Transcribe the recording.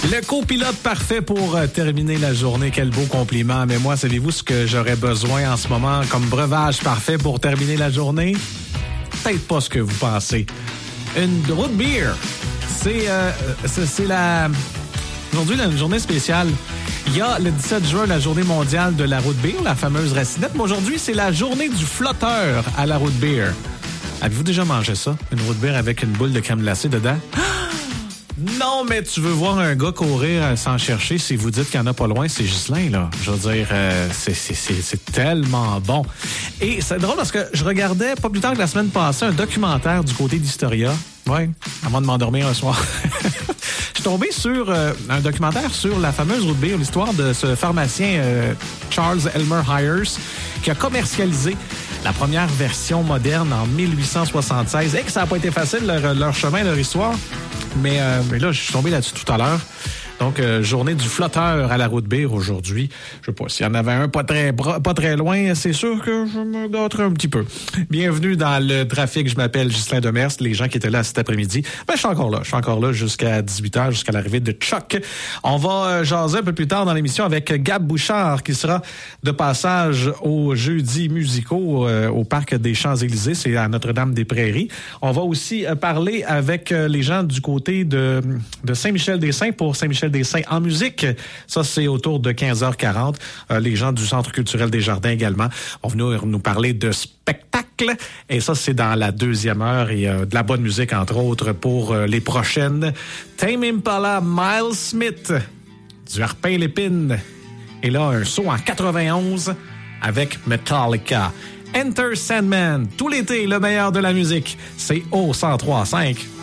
Le copilote parfait pour terminer la journée. Quel beau compliment. Mais moi, savez-vous ce que j'aurais besoin en ce moment comme breuvage parfait pour terminer la journée? Peut-être pas ce que vous pensez. Une root beer. C'est la... Aujourd'hui, une journée spéciale. Il y a le 17 juin, la journée mondiale de la root beer, la fameuse racinette. Mais aujourd'hui, c'est la journée du flotteur à la root beer. Avez-vous déjà mangé ça? Une root beer avec une boule de crème glacée dedans? Non, mais tu veux voir un gars courir sans chercher, si vous dites qu'il n'y en a pas loin, c'est Ghislain, là. Je veux dire, c'est tellement bon. Et c'est drôle parce que je regardais, pas plus tard que la semaine passée, un documentaire du côté d'Historia. Oui, avant de m'endormir un soir. Je suis tombé sur un documentaire sur la fameuse root beer, l'histoire de ce pharmacien Charles Elmer Hyers, qui a commercialisé la première version moderne en 1876. Et que ça n'a pas été facile, leur chemin, leur histoire. Mais là, je suis tombé là-dessus tout à l'heure. Donc, journée du flotteur à la root beer aujourd'hui. Je sais pas, s'il y en avait un pas très loin, c'est sûr que je me gâterais un petit peu. Bienvenue dans le trafic. Je m'appelle Ghislain Demers. Les gens qui étaient là cet après-midi, je suis encore là. Je suis encore là jusqu'à 18h, jusqu'à l'arrivée de Chuck. On va jaser un peu plus tard dans l'émission avec Gab Bouchard, qui sera de passage aux jeudis musicaux au Parc des Champs-Élysées. C'est à Notre-Dame-des-Prairies. On va aussi parler avec les gens du côté de Saint-Michel-des-Saints pour Saint-Michel-des-Saints en musique. Ça, c'est autour de 15h40. Les gens du Centre culturel des Jardins également vont venir nous parler de spectacle. Et ça, c'est dans la deuxième heure. Et de la bonne musique, entre autres, pour les prochaines. Tame Impala, Miles Smith, du Harpin Lépine. Et là, un saut en 91 avec Metallica. Enter Sandman. Tout l'été, le meilleur de la musique. C'est au 103.5